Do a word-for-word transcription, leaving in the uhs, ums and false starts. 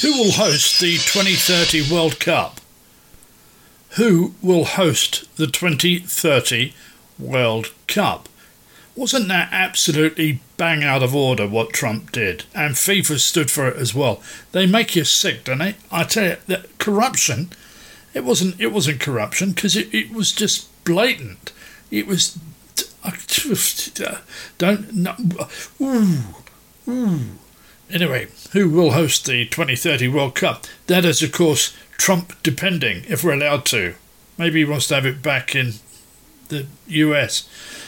Who will host the twenty thirty World Cup? Who will host the twenty thirty World Cup? Wasn't that absolutely bang out of order what Trump did? And FIFA stood for it as well. They make you sick, don't they? I tell you, that corruption, it wasn't it wasn't corruption because it, it was just blatant. It was... Don't... No, ooh, ooh. Anyway, who will host the twenty thirty World Cup? That is, of course, Trump depending, if we're allowed to. Maybe he wants to have it back in the U S.